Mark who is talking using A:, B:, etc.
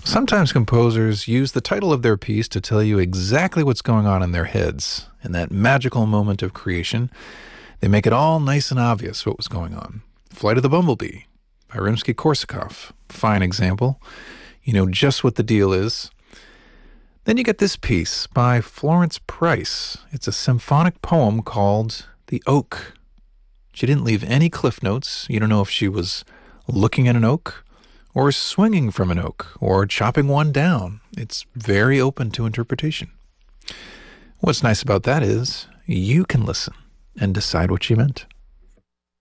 A: Sometimes composers use the title of their piece to tell you exactly what's going on in their heads. In that magical moment of creation, they make it all nice and obvious what was going on. Flight of the Bumblebee by Rimsky-Korsakov. Fine example. You know just what the deal is. Then you get this piece by Florence Price. It's a symphonic poem called The Oak. She didn't leave any cliff notes. You don't know if she was looking at an oak, or swinging from an oak, or chopping one down. It's very open to interpretation. What's nice about that is you can listen and decide what she meant.